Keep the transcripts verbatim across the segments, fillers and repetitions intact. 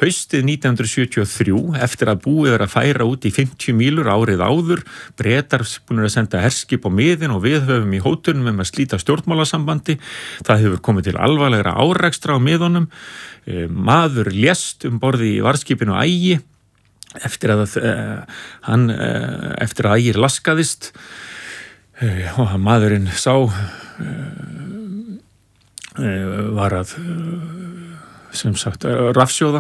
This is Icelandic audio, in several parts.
Haustið nítján hundruð sjötíu og þrjú, eftir að búið er að færa út í fimmtíu mílur árið áður, Bretar búnir að senda herskip á miðin og við höfum í hótunum um að slíta stjórnmálasambandi. Það hefur komið til alvarlegra árekstra á miðunum. Maður lést um borði í varðskipinu Ægi eftir að uh, hann uh, eftir að Ægir laskaðist uh, og maðurinn sá uh, uh, var að uh, sem sagt rafsjóða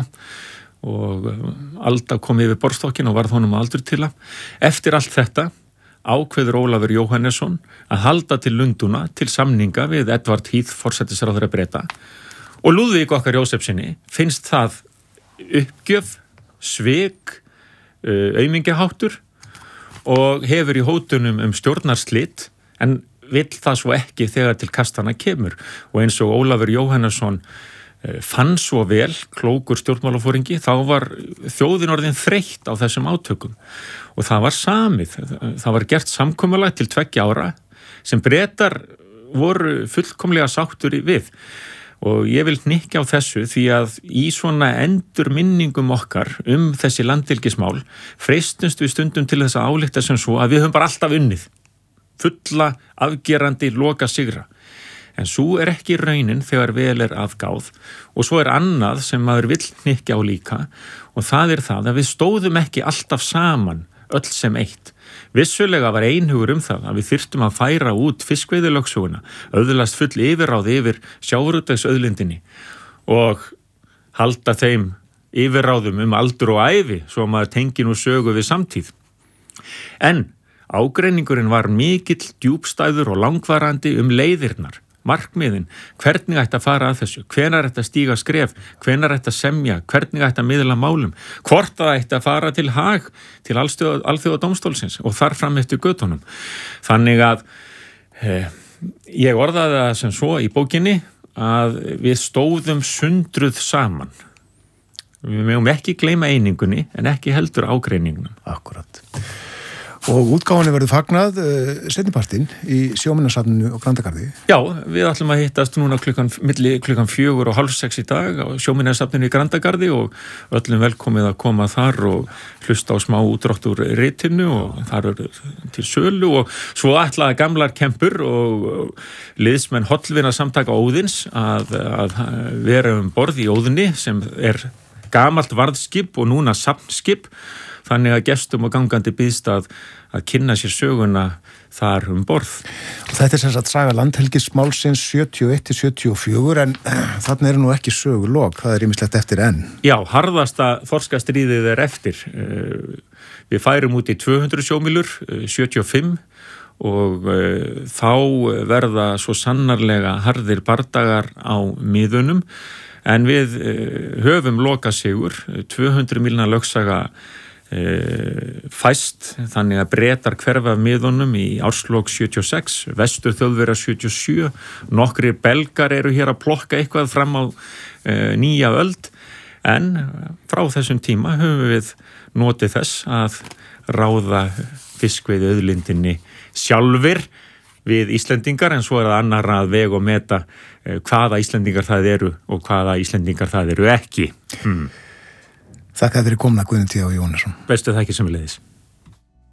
og Alda kom yfir borðstokkin og varð honum aldur til að. Eftir allt þetta ákveður Ólafur Jóhannesson að halda til Lundúna til samninga við Edvard Heath, forsætisráðherra Breta, og Lúðvík okkar Jósefssyni finnst það uppgjöf, svik, aumingjaháttur og hefur í hótunum um stjórnarslit en vill það svo ekki þegar til kastana kemur. Og eins og Ólafur Jóhannesson fann svo vel, klókur stjórnmálafóringi, þá var þjóðin orðin þreytt á þessum átökum og það var samið, það var gert samkomulag til tveggja ára sem Bretar voru fullkomlega sáttur við. Og ég vil hnykkja á þessu því að í svona endurminningum okkar um þessi landhelgismál freistumst við stundum til þess að álykta sem svo að við höfum bara alltaf unnið, fulla, afgerandi, loka sigra. En svo er ekki raunin þegar vel er afgáð og svo er annað sem maður vill hnykkja á líka og það er það að við stóðum ekki alltaf saman öll sem eitt. Vissulega var einhugur um það að við þyrftum að færa út fiskveiðilögsöguna, öðlast full yfirráð yfir sjávarútvegsauðlindinni og halda þeim yfirráðum um aldur og ævi svo maður tengi nú sögu við samtíð. En ágreiningurinn var mikill, djúpstæður og langvarandi um leiðirnar. Markmiðin, hvernig ætti að fara að þessu, hvenær ætti að stíga skref, hvenær ætti að semja, hvernig ætti að miðla málum, hvort það ætti að fara til Haag, til Alþjóðadómstólsins og þar fram eftir götunum. Þannig að eh, ég orðaði það sem svo í bókinni að við stóðum sundruð saman. Við megum ekki gleyma einingunni en ekki heldur ágreiningunum. Akkurat. Og útgáfunni verður fagnað uh, seinnipartinn í Sjóminjasafninu og Grandagarði. Já, við ætlum að hittast núna klukkan, milli klukkan fjögur og hálf sex í dag á Sjóminjasafninu í Grandagarði og öllum velkomið að koma þar og hlusta á smá útdrátt úr ritinu og þar er til sölu og svo ætlaði gamlar kempur og, og liðsmenn hollvina samtaka Óðins að, að vera um borð í Óðinni sem er gamalt varðskip og núna safnskip. Þannig að gestum og gangandi býðst að, að kynna sér söguna þar um borð. Og þetta er sem sagt saga landhelgismálsins sjötíu og eitt til sjötíu og fjögur en þarna er nú ekki sögulok, það er ýmislegt eftir enn. Já, harðasta þorskastríðið er eftir. Við færum út í tvö hundruð sjómílur, sjötíu og fimm og þá verða svo sannarlega harðir bardagar á miðunum en við höfum lokað sigur, tvö hundruð mílna lögsaga fæst, þannig að Bretar hverfa af miðunum í árslok sjötíu og sex, vestur Þjóðverjar sjötíu og sjö, nokkrir belgar eru hér að plokka eitthvað fram á e, nýja öld, en frá þessum tíma höfum við notið þess að ráða fiskveiði auðlindinni sjálfir við Íslendingar, en svo er það annar að vega og meta e, hvaða Íslendingar það eru og hvaða Íslendingar það eru ekki. Hmm. Þakka fyrir komuna Guðni T. Jónasson. Bestu þakkir sömuleiðis.